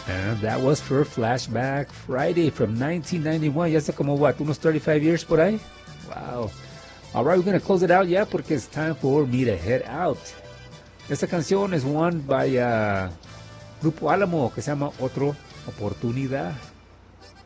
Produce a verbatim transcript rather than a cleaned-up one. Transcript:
And that was for Flashback Friday from nineteen ninety-one. Ya hace como, what, unos thirty-five years por ahí? Wow. All right, we're going to close it out, yeah, porque it's time for me to head out. Esta canción es one by uh, Grupo Álamo, que se llama Otro Oportunidad.